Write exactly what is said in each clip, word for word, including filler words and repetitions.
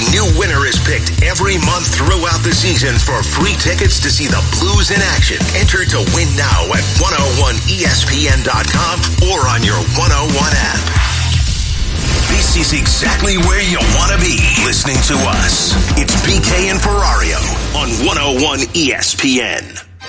new winner is picked every month throughout the season for free tickets to see the Blues in action. Enter to win now at one oh one E S P N dot com or on your one oh one app. This is exactly where you want to be listening to us. It's B K and Ferrario on one oh one E S P N.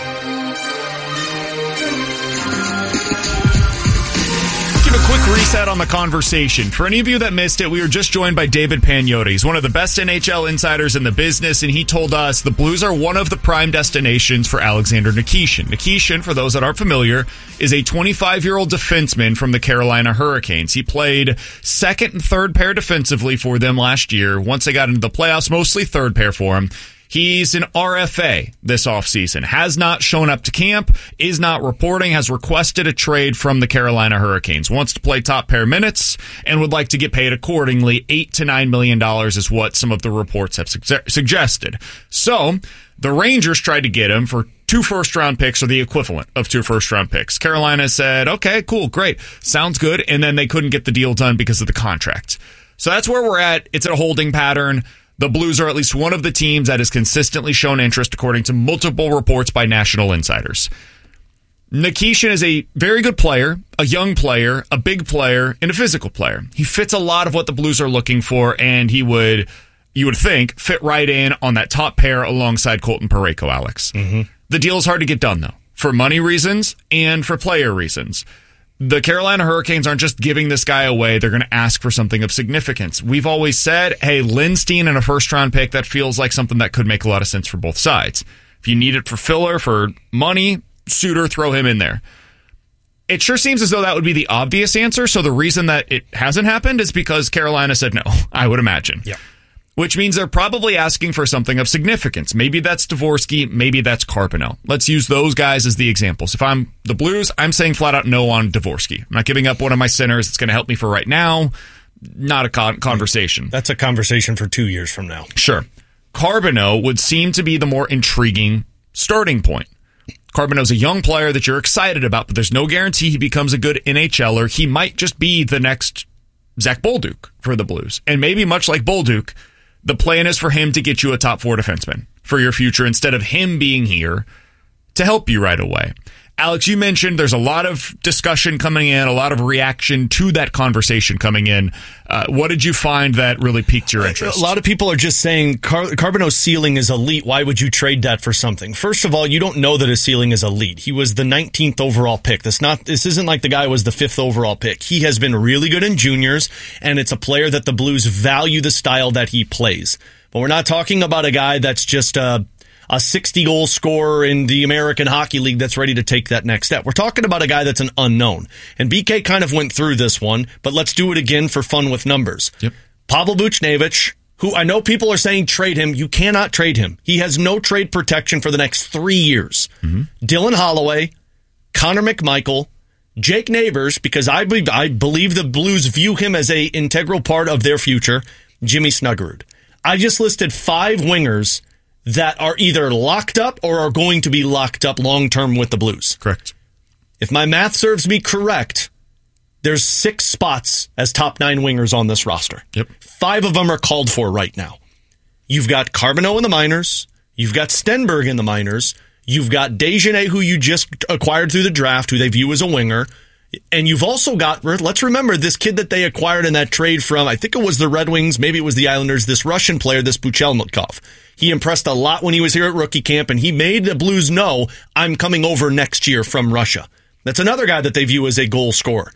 Give a quick reset on the conversation. For any of you that missed it, we were just joined by David Pagnotta. He's one of the best N H L insiders in the business, and he told us the Blues are one of the prime destinations for Alexander Nikishin. Nikishin, for those that aren't familiar, is a twenty-five-year-old defenseman from the Carolina Hurricanes. He played second and third pair defensively for them last year. Once they got into the playoffs, mostly third pair for him. He's an R F A this offseason, has not shown up to camp, is not reporting, has requested a trade from the Carolina Hurricanes, wants to play top pair minutes, and would like to get paid accordingly. Eight to nine million dollars is what some of the reports have su- suggested. So the Rangers tried to get him for two first-round picks, or the equivalent of two first-round picks. Carolina said, okay, cool, great, sounds good, and then they couldn't get the deal done because of the contract. So that's where we're at. It's a holding pattern. The Blues are at least one of the teams that has consistently shown interest, according to multiple reports by national insiders. Nikishin is a very good player, a young player, a big player, and a physical player. He fits a lot of what the Blues are looking for, and he would, you would think, fit right in on that top pair alongside Colton Parayko, Alex. Mm-hmm. The deal is hard to get done, though, for money reasons and for player reasons. The Carolina Hurricanes aren't just giving this guy away. They're going to ask for something of significance. We've always said, hey, Lindstein and a first-round pick, that feels like something that could make a lot of sense for both sides. If you need it for filler, for money, Suter, throw him in there. It sure seems as though that would be the obvious answer, so the reason that it hasn't happened is because Carolina said no, I would imagine. Yeah. Which means they're probably asking for something of significance. Maybe that's Dvorsky, maybe that's Carpino. Let's use those guys as the examples. If I'm the Blues, I'm saying flat out no on Dvorsky. I'm not giving up one of my centers that's going to help me for right now. Not a con- conversation. That's a conversation for two years from now. Sure. Carpino would seem to be the more intriguing starting point. Carpino's a young player that you're excited about, but there's no guarantee he becomes a good N H L er. He might just be the next Zach Bolduc for the Blues. And maybe much like Bolduc, the plan is for him to get you a top four defenseman for your future instead of him being here to help you right away. Alex, you mentioned there's a lot of discussion coming in, a lot of reaction to that conversation coming in. Uh, what did you find that really piqued your interest? A lot of people are just saying Car- Carbonneau's ceiling is elite. Why would you trade that for something? First of all, you don't know that his ceiling is elite. He was the nineteenth overall pick. This not this isn't like the guy was the fifth overall pick. He has been really good in juniors, and it's a player that the Blues value the style that he plays. But we're not talking about a guy that's just a a sixty-goal scorer in the American Hockey League that's ready to take that next step. We're talking about a guy that's an unknown. And B K kind of went through this one, but let's do it again for fun with numbers. Yep. Pavel Buchnevich, who I know people are saying trade him. You cannot trade him. He has no trade protection for the next three years. Mm-hmm. Dylan Holloway, Connor McMichael, Jake Neighbors, because I believe, I believe the Blues view him as an integral part of their future, Jimmy Snuggerud. I just listed five wingers that are either locked up or are going to be locked up long-term with the Blues. Correct. If my math serves me correct, there's six spots as top nine wingers on this roster. Yep. Five of them are called for right now. You've got Carbonneau in the minors. You've got Stenberg in the minors. You've got Desjardins, who you just acquired through the draft, who they view as a winger. And you've also got, let's remember, this kid that they acquired in that trade from, I think it was the Red Wings, maybe it was the Islanders, this Russian player, this Puchelnikov. He impressed a lot when he was here at rookie camp, and he made the Blues know, I'm coming over next year from Russia. That's another guy that they view as a goal scorer.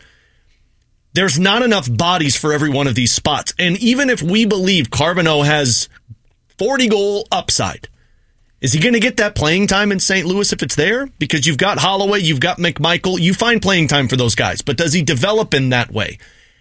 There's not enough bodies for every one of these spots. And even if we believe Carbonneau has forty-goal upside, is he going to get that playing time in Saint Louis if it's there? Because you've got Holloway, you've got McMichael, you find playing time for those guys. But does he develop in that way?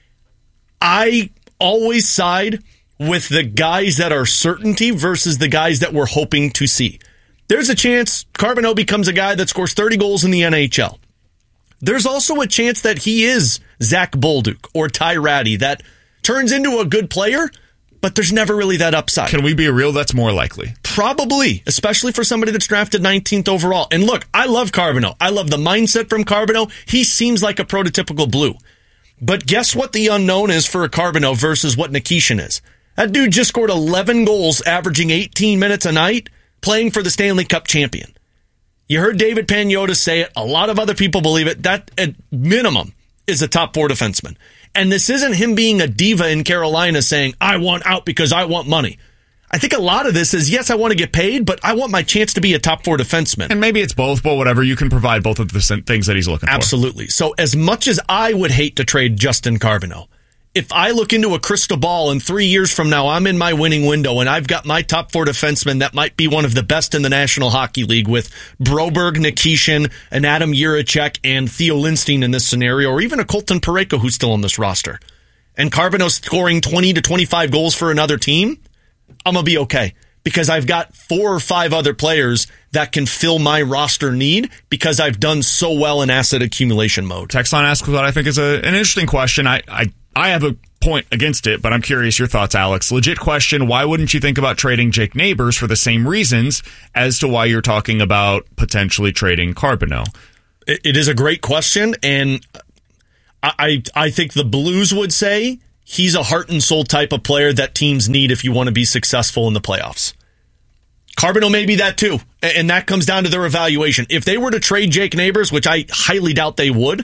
I always side with the guys that are certainty versus the guys that we're hoping to see. There's a chance Carbonneau becomes a guy that scores thirty goals in the N H L. There's also a chance that he is Zach Bolduc or Ty Ratty that turns into a good player, but there's never really that upside. Can we be real? That's more likely. Probably, especially for somebody that's drafted nineteenth overall. And look, I love Carbonneau. I love the mindset from Carbonneau. He seems like a prototypical Blue. But guess what the unknown is for a Carbonneau versus what Nikishin is? That dude just scored eleven goals, averaging eighteen minutes a night, playing for the Stanley Cup champion. You heard David Pagnotta say it. A lot of other people believe it. That, at minimum, is a top four defenseman. And this isn't him being a diva in Carolina saying, I want out because I want money. I think a lot of this is, yes, I want to get paid, but I want my chance to be a top four defenseman. And maybe it's both, but whatever. You can provide both of the things that he's looking for. Absolutely. So as much as I would hate to trade Justin Carbonneau, if I look into a crystal ball and three years from now I'm in my winning window and I've got my top four defenseman that might be one of the best in the National Hockey League with Broberg, Nikishin, and Adam Jiricek and Theo Lindstein in this scenario, or even a Colton Parayko who's still on this roster, and Carbonneau scoring twenty to twenty-five goals for another team, I'm going to be okay because I've got four or five other players that can fill my roster need because I've done so well in asset accumulation mode. Text line asks what I think is a, an interesting question. I, I I have a point against it, but I'm curious your thoughts, Alex. Legit question, why wouldn't you think about trading Jake Neighbors for the same reasons as to why you're talking about potentially trading Carbonneau? It, it is a great question, and I, I think the Blues would say he's a heart and soul type of player that teams need if you want to be successful in the playoffs. Carbonneau may be that too, and that comes down to their evaluation. If they were to trade Jake Neighbors, which I highly doubt they would,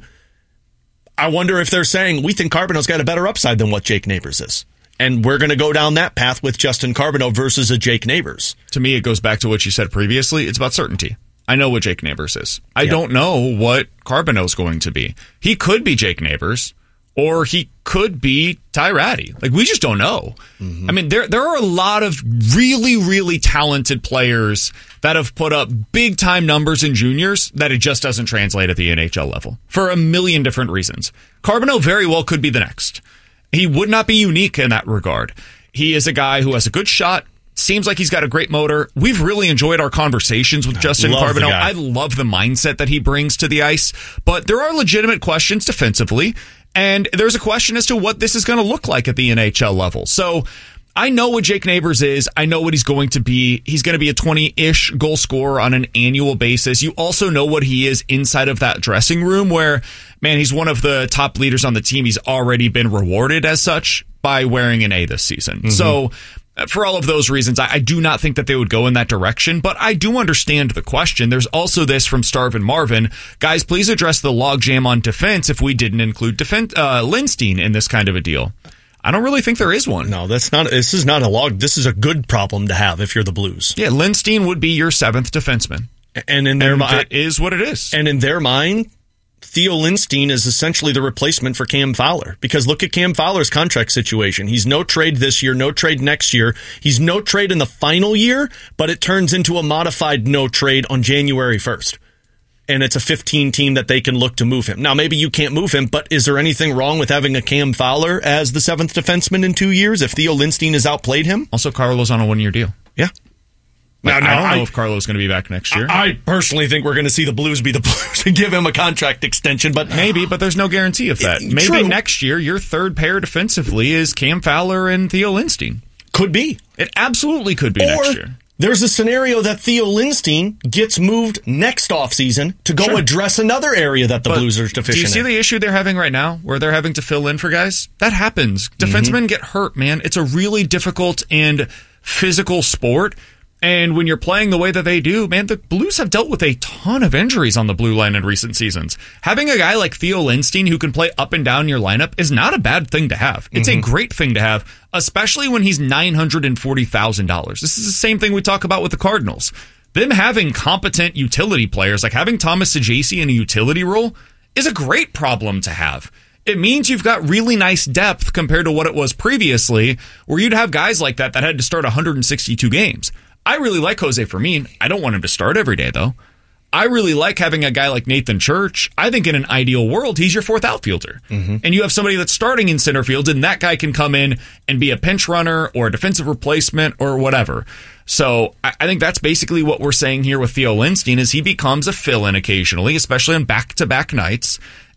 I wonder if they're saying, we think Carbonneau's got a better upside than what Jake Neighbors is. And we're going to go down that path with Justin Carbonneau versus a Jake Neighbors. To me, it goes back to what you said previously. It's about certainty. I know what Jake Neighbors is. I yeah. don't know what Carbonneau's going to be. He could be Jake Neighbors, or he could be Ty Ratty. Like, we just don't know. Mm-hmm. I mean, there there are a lot of really, really talented players that have put up big-time numbers in juniors that it just doesn't translate at the N H L level for a million different reasons. Carbonneau very well could be the next. He would not be unique in that regard. He is a guy who has a good shot, seems like he's got a great motor. We've really enjoyed our conversations with Justin Carbonneau. I love the mindset that he brings to the ice, but there are legitimate questions defensively. And there's a question as to what this is going to look like at the N H L level. So I know what Jake Neighbors is. I know what he's going to be. He's going to be a twenty-ish goal scorer on an annual basis. You also know what he is inside of that dressing room where, man, he's one of the top leaders on the team. He's already been rewarded as such by wearing an A this season. Mm-hmm. So for all of those reasons, I, I do not think that they would go in that direction, but I do understand the question. There's also this from Starvin Marvin. Guys, please address the logjam on defense if we didn't include defense, uh, Lindstein in this kind of a deal. I don't really think there is one. No, that's not. This is not a log. This is a good problem to have if you're the Blues. Yeah, Lindstein would be your seventh defenseman. And in their mind, it is what it is. And in their mind, Theo Lindstein is essentially the replacement for Cam Fowler, because look at Cam Fowler's contract situation. He's no trade this year, no trade next year. He's no trade in the final year, but it turns into a modified no trade on January first. And it's a fifteen team that they can look to move him. Now, maybe you can't move him, but is there anything wrong with having a Cam Fowler as the seventh defenseman in two years if Theo Lindstein has outplayed him? Also, Carlo's on a one-year deal. Yeah. Now, now, I don't know I, if Carlo's going to be back next year. I, I personally think we're going to see the Blues be the Blues and give him a contract extension, but maybe, but there's no guarantee of that. Maybe true. Next year, your third pair defensively is Cam Fowler and Theo Lindstein. Could be. It absolutely could be or next year. There's a scenario that Theo Lindstein gets moved next offseason to go sure. address another area that the but Blues are deficient in. Do you see in. the issue they're having right now where they're having to fill in for guys? That happens. Defensemen mm-hmm. get hurt, man. It's a really difficult and physical sport. And when you're playing the way that they do, man, the Blues have dealt with a ton of injuries on the blue line in recent seasons. Having a guy like Theo Lindstein who can play up and down your lineup is not a bad thing to have. It's mm-hmm. a great thing to have, especially when he's nine hundred forty thousand dollars. This is the same thing we talk about with the Cardinals. Them having competent utility players, like having Thomas Saggese in a utility role, is a great problem to have. It means you've got really nice depth compared to what it was previously, where you'd have guys like that that had to start one hundred sixty-two games. I really like Jose Fermin. I don't want him to start every day, though. I really like having a guy like Nathan Church. I think in an ideal world, he's your fourth outfielder. Mm-hmm. And you have somebody that's starting in center field, and that guy can come in and be a pinch runner or a defensive replacement or whatever. So I think that's basically what we're saying here with Theo Lindstein is he becomes a fill-in occasionally, especially on back-to-back nights.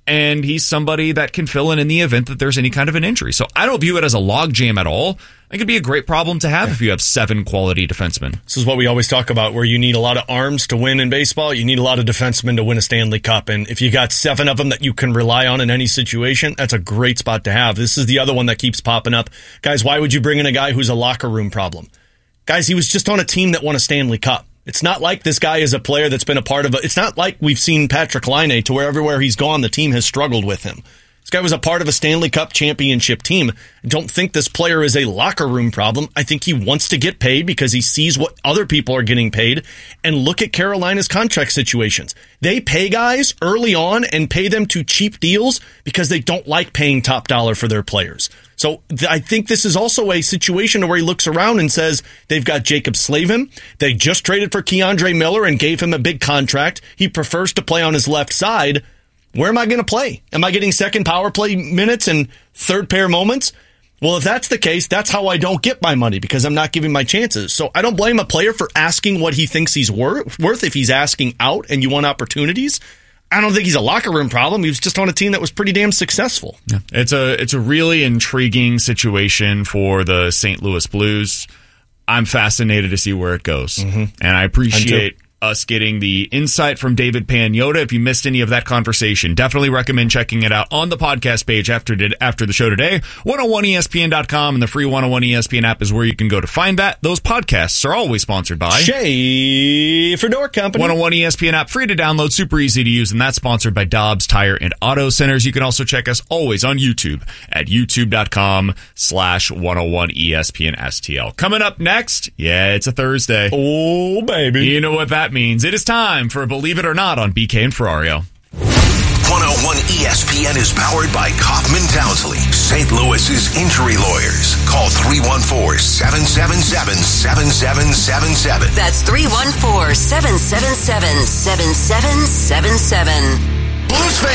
and he's somebody that can fill in in the event that there's any kind of an injury. So I don't view it as a logjam at all. It could be a great problem to have if you have seven quality defensemen. This is what we always talk about, where you need a lot of arms to win in baseball. You need a lot of defensemen to win a Stanley Cup. And if you got seven of them that you can rely on in any situation, that's a great spot to have. This is the other one that keeps popping up. Guys, why would you bring in a guy who's a locker room problem? Guys, he was just on a team that won a Stanley Cup. It's not like this guy is a player that's been a part of it. It's not like we've seen Patrick Laine to where everywhere he's gone, the team has struggled with him. This guy was a part of a Stanley Cup championship team. I don't think this player is a locker room problem. I think he wants to get paid because he sees what other people are getting paid. And look at Carolina's contract situations. They pay guys early on and pay them to cheap deals because they don't like paying top dollar for their players. So th- I think this is also a situation where he looks around and says they've got Jacob Slavin. They just traded for Keandre Miller and gave him a big contract. He prefers to play on his left side. Where am I going to play? Am I getting second power play minutes and third pair moments? Well, if that's the case, that's how I don't get my money, because I'm not giving my chances. So I don't blame a player for asking what he thinks he's worth, worth if he's asking out and you want opportunities. I don't think he's a locker room problem. He was just on a team that was pretty damn successful. Yeah. It's a it's a really intriguing situation for the Saint Louis Blues. I'm fascinated to see where it goes. Mm-hmm. And I appreciate us getting the insight from David Pagnotta. If you missed any of that conversation, definitely recommend checking it out on the podcast page after did, after the show today. one oh one E S P N dot com and the free one oh one E S P N app is where you can go to find that. Those podcasts are always sponsored by Schaefer Door Company. one oh one E S P N app, free to download, super easy to use, and that's sponsored by Dobbs Tire and Auto Centers. You can also check us always on YouTube at youtube dot com slash one oh one E S P N S T L. Coming up next, yeah, it's a Thursday. Oh, baby. You know what that means. It is time for Believe It or Not on B K and Ferrario. one oh one E S P N is powered by Kaufman Townsley, Saint Louis's injury lawyers. Call three one four, seven seven seven, seven seven seven seven. That's three one four, seven seven seven, seven seven seven seven. Blues fans,